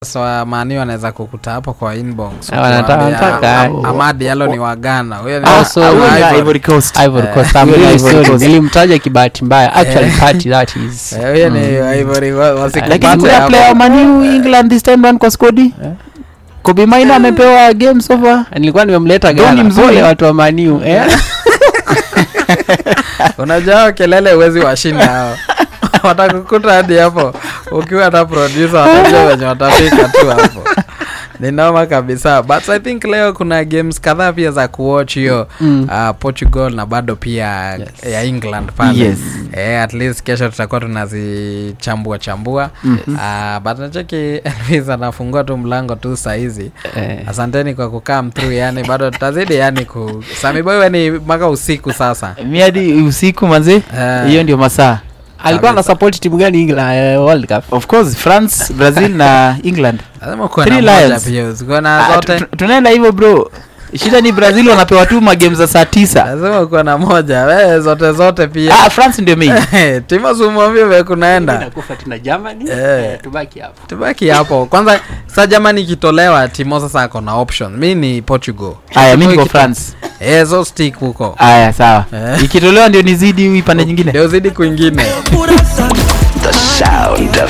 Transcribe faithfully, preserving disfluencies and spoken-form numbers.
So Mani wanaweza kukuta hapo kwa inbox. Wanataka Amadi yalo ni wagana. Huyo ni Ivory Coast. Ivory Coast. Nilimtaja kibahati mbaya. Actually party that is. Huyo ni Ivory wasikupata. Lakini kuna player Mani England this time round kwa squad. Kobe Maina amepewa game so far. Nilikuwa nimemleta Ghana. Pole watu wa Mani eh. Unajua kelele uwezi washinda hao. Watakukuta hadi hapo ukiwa na producer watajua wenye watafika tu hapo. Ni noma kabisa. But I think leo kuna games kadhaa pia za kuwatch hiyo mm. uh, Portugal na bado pia yes. ya England pale. Yes. Eh, at least kesho tutakuwa tunazichambua chambua. Mm-hmm. Uh, but nacheki Elvis anafungua tu mlango tu saa hizi. Eh. Asanteni kwa kukaa through, yani bado tutazidi yani ku Sami Boy ni maka usiku sasa. Miadi usiku manze. Hiyo uh, ndio masaa. Alikuwa na support timu gani England uh, World Cup? Of course France, Brazil na England. Lazima kuwa na moja pia. Uko na zote. Tunaenda hivyo bro. Shida ni Brazil wanapewa tu ma games za saa tisa. Lazima kuwa na moja. Wewe zote zote pia. Ah France ndio main. Timu zumwambie wewe kunaenda. Inakufa tuna Germany. Eh, tubaki hapo. Tubaki hapo. Kwanza sasa Germany kitolewa timu sasa iko na option. Mimi ni Portugal. Aya mimi niko France. Eh zo stick huko. Aya sawa. Ikitolewa ndio nizidi upande nyingine. Ndio zidi kwingine. The sound of